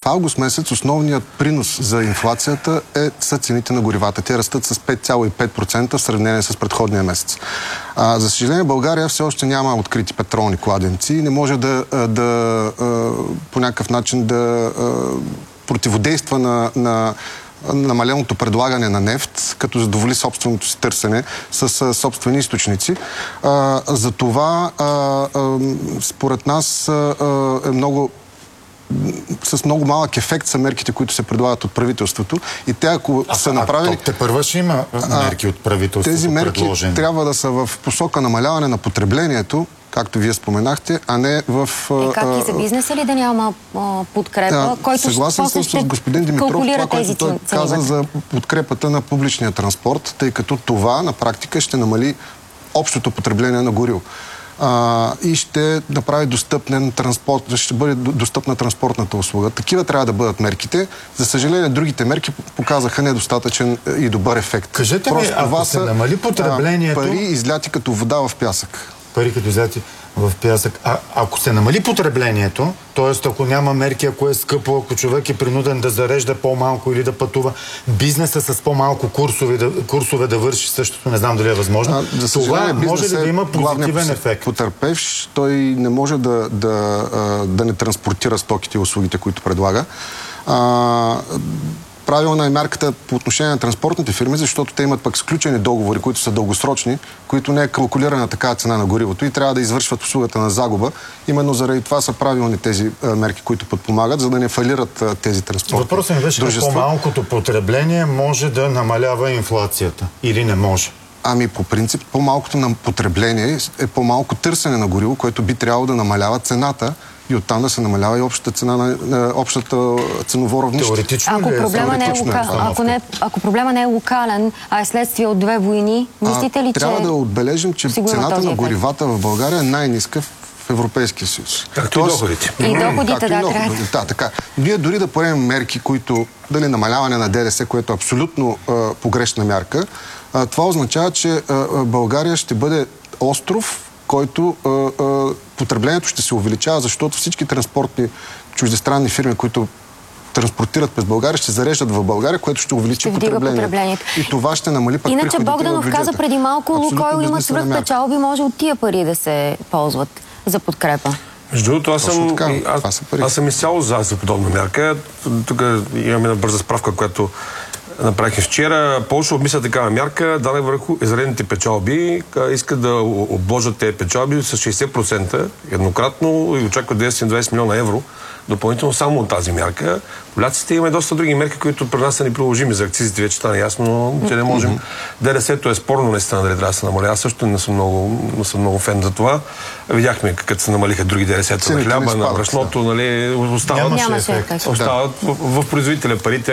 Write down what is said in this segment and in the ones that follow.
август месец основният принос за инфлацията са цените на горивата. Те растат с 5,5% в сравнение с предходния месец. За съжаление, България все още няма открити петролни кладенци и не може по някакъв начин да противодейства на намаленото предлагане на нефт, като задоволи собственото си търсене с собствени източници. Затова, според нас, с много малък ефект са мерките, които се предлагат от правителството. И те, ако са направили... те първа ще има мерки от правителството. Тези мерки трябва да са в посока намаляване на потреблението, както вие споменахте, а не в... как и за бизнеса ли да няма подкрепа? Съгласен съм с господин Димитров, това, което той каза за подкрепата на публичния транспорт, тъй като това на практика ще намали общото потребление на гориво. И ще направи достъпен транспорт, ще бъде достъпна транспортната услуга. Такива трябва да бъдат мерките. За съжаление, другите мерки показаха недостатъчен и добър ефект. Кажете ми, ако се намали потреблението... Пари изляти като вода в пясък. Пари като изляти в пясък. Ако се намали потреблението, т.е. ако няма мерки, ако е скъпо, ако човек е принуден да зарежда по-малко или да пътува, бизнеса с по-малко курсове да върши същото, не знам дали е възможно. Това може ли да има позитивен ефект? Потърпевш, той не може да не транспортира стоките и услугите, които предлага. Правилна е мярката по отношение на транспортните фирми, защото те имат пък сключени договори, които са дългосрочни, които не е калкулирана такава цена на горивото и трябва да извършват услугата на загуба. Именно заради това са правилни тези мерки, които подпомагат, за да не фалират тези транспортни дружества. Въпросът ми беше, по-малкото потребление може да намалява инфлацията или не може? По принцип, по-малкото на потребление е по-малко търсене на гориво, което би трябвало да намалява цената и оттам да се намалява и общата цена на общата ценово равнище. Теоретично ако проблема не е локален, а е следствие от две войни, мислите ли, че... Трябва да отбележим, че цената на горивата в България е най-ниска в Европейския съюз. Както и доходите. И доходите, да, така. Ние дори да поемем мерки, които, дали намаляване на ДДС, което е абсолютно погрешна мярка, това означава, че България ще бъде остров, който потреблението ще се увеличава, защото всички транспортни чуждестранни фирми, които транспортират през България, ще зареждат в България, което ще увеличи потреблението. И това ще намали пък приходите в бюджета. Иначе Богданов каза преди малко, Лукойл има свръхпечалби, може от тия пари да се ползват за подкрепа. Между другото, аз съм изцяло за подобна мярка. Тук имаме една бърза справка, която направих вчера. Полша обмисля такава мярка, данък върху изредните печалби. Искат да обложат тези печалби с 60% еднократно и очакват 220 милиона евро допълнително само от тази мярка. Поляците има и доста други мерки, които при нас са неприложими за акцизите. Вече стана ясно, че не можем. ДДС-то е спорно, наистина, дали трябва да се намаля. Аз също не съм много фен за това. Видяхме като се намалиха други ДДС-то на хляба, на брашното, нали, остават в производителя парите,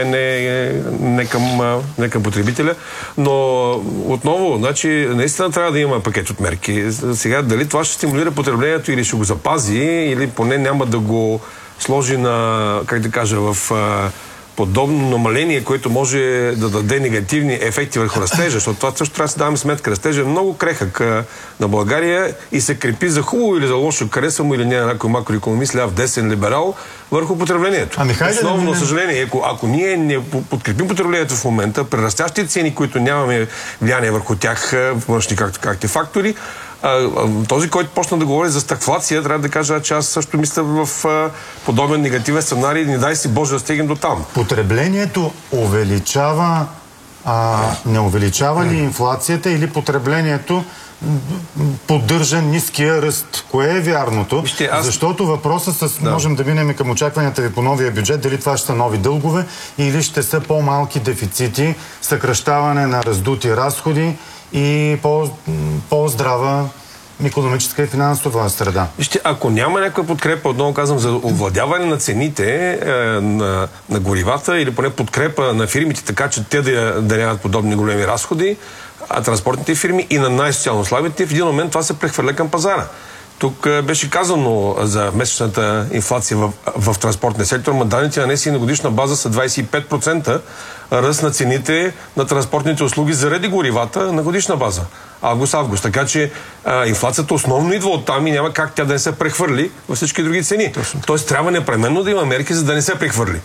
не към потребителя. Но отново, значи, наистина трябва да има пакет от мерки. Сега, дали това ще стимулира потреблението или ще го запази, или поне няма да го сложи на, как да кажа, в подобно намаление, което може да даде негативни ефекти върху растежа, защото това също трябва да си даваме сметка. Растежа е много крехък на България и се крепи за хубаво или за лошо, хареса му или не на някой макроекономист, ляв, десен, либерал, върху потреблението. Основно, на съжаление, ако ние не подкрепим потреблението в момента, при растящите цени, които нямаме влияние върху тях, външни както фактори, този, който почна да говори за стагфлация, трябва да кажа, че аз също мисля в подобен негативен сценарий, не дай си Боже да стигнем до там. Потреблението увеличава, не увеличава ли инфлацията или потреблението поддържа ниския ръст? Кое е вярното? Защото въпросът можем да минем към очакванията ви по новия бюджет, дали това ще са нови дългове или ще са по-малки дефицити, съкращаване на раздути разходи и по-здрава икономическа и финансова среда. Вижте, ако няма някаква подкрепа, отново казвам, за овладяване на цените на горивата или поне подкрепа на фирмите, така че те да нямат подобни големи разходи, а транспортните фирми и на най-социално слабите, в един момент това се прехвърля към пазара. Тук беше казано за месечната инфлация в транспортния сектор, но данните на НСИ на годишна база са 25% ръст на цените на транспортните услуги заради горивата на годишна база. Август. Така че инфлацията основно идва от там и няма как тя да не се прехвърли във всички други цени. Тоест трябва непременно да има мерки, за да не се прехвърли.